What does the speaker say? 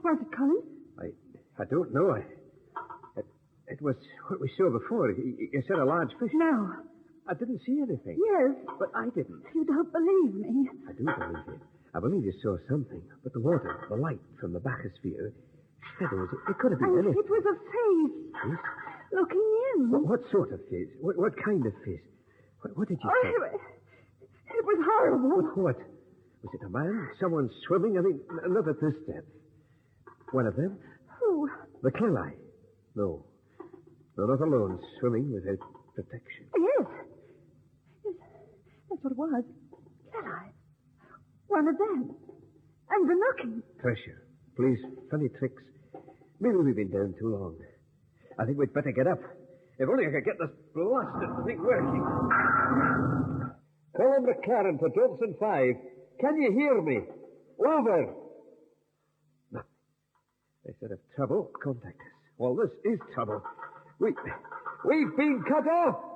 What was it, Colin? I don't know. It was what we saw before. You said a large fish. No. I didn't see anything. Yes. But I didn't. You don't believe me. I do believe you. I believe you saw something. But the water, the light from the bathysphere, shadows, it could have been anything. It was a face. Face? Looking in. What sort of face? What kind of face? What did you say? It was horrible. What? Was it a man? Someone swimming? I mean, look at this step. One of them? Who? The Clelai. No. No, not alone. Swimming without protection. Yes. That's what it was. Clelai. One of them. And the looking. Pressure. Please, funny tricks. Maybe we've been down too long. I think we'd better get up. If only I could get this blasted thing working. Colin McLaren for Johnson 5. Can you hear me? Over. No. They said if trouble, contact us. Well, this is trouble. We've been cut off.